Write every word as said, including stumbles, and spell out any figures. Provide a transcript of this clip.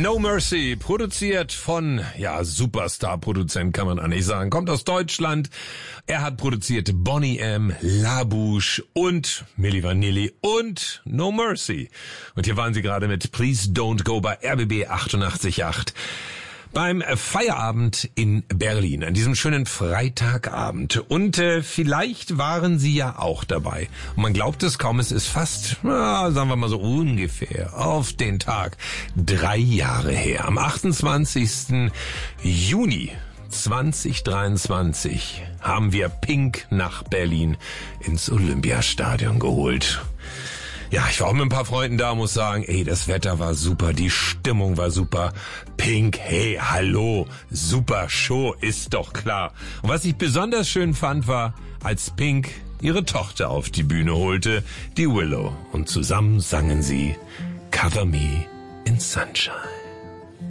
No Mercy, produziert von, ja, Superstar-Produzent kann man eigentlich sagen, kommt aus Deutschland. Er hat produziert Boney M., La Bouche und Milli Vanilli und No Mercy. Und hier waren sie gerade mit Please Don't Go bei R B B achtundachtzig Komma acht. Beim Feierabend in Berlin, an diesem schönen Freitagabend. Und äh, vielleicht waren Sie ja auch dabei. Und man glaubt es kaum, es ist fast, na, sagen wir mal so ungefähr, auf den Tag drei Jahre her. Am achtundzwanzigsten Juni zweitausenddreiundzwanzig haben wir Pink nach Berlin ins Olympiastadion geholt. Ja, ich war auch mit ein paar Freunden da, muss sagen, ey, das Wetter war super, die Stimmung war super. Pink, hey, hallo, super Show, ist doch klar. Und was ich besonders schön fand, war, als Pink ihre Tochter auf die Bühne holte, die Willow. Und zusammen sangen sie Cover Me in Sunshine.